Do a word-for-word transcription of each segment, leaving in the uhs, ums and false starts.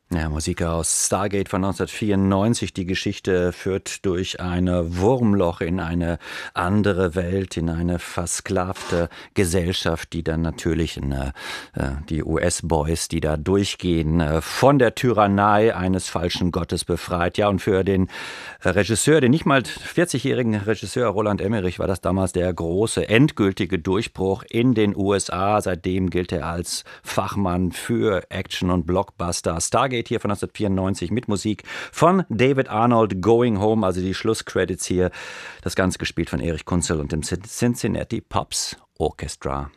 Ja, Musik aus Stargate von neunzehnhundertvierundneunzig. Die Geschichte führt durch ein Wurmloch in eine andere Welt, in eine versklavte Gesellschaft, die dann natürlich in, äh, die U S-Boys, die da durchgehen, äh, von der Tyrannei eines falschen Gottes befreit. Ja, und für den Regisseur, den nicht mal vierzigjährigen Regisseur Roland Emmerich, war das damals der große, endgültige Durchbruch in den U S A. Seitdem gilt er als Fachmann für Action und Blockbuster. Stargate hier von neunzehnhundertvierundneunzig mit Musik von David Arnold, Going Home, also die Schlusscredits hier. Das Ganze gespielt von Erich Kunzel und dem Cincinnati Pops Orchestra.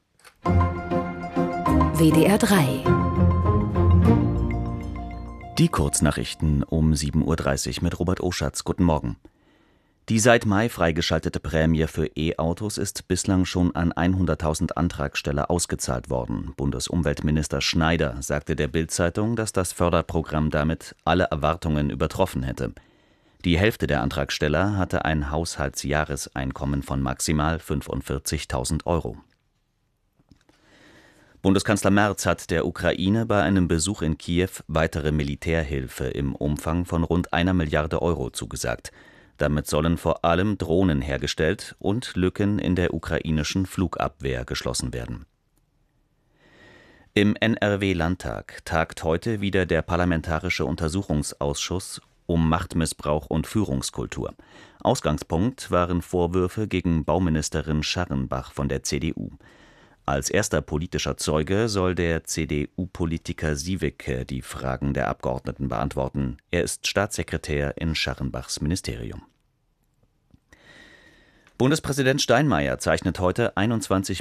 W D R drei. Die Kurznachrichten um sieben Uhr dreißig mit Robert Oschatz. Guten Morgen. Die seit Mai freigeschaltete Prämie für E-Autos ist bislang schon an hunderttausend Antragsteller ausgezahlt worden. Bundesumweltminister Schneider sagte der Bild-Zeitung, dass das Förderprogramm damit alle Erwartungen übertroffen hätte. Die Hälfte der Antragsteller hatte ein Haushaltsjahreseinkommen von maximal fünfundvierzigtausend Euro. Bundeskanzler Merz hat der Ukraine bei einem Besuch in Kiew weitere Militärhilfe im Umfang von rund einer Milliarde Euro zugesagt. Damit sollen vor allem Drohnen hergestellt und Lücken in der ukrainischen Flugabwehr geschlossen werden. Im N R W-Landtag tagt heute wieder der Parlamentarische Untersuchungsausschuss um Machtmissbrauch und Führungskultur. Ausgangspunkt waren Vorwürfe gegen Bauministerin Scharrenbach von der C D U. Als erster politischer Zeuge soll der C D U-Politiker Siewicke die Fragen der Abgeordneten beantworten. Er ist Staatssekretär in Scharrenbachs Ministerium. Bundespräsident Steinmeier zeichnet heute einundzwanzig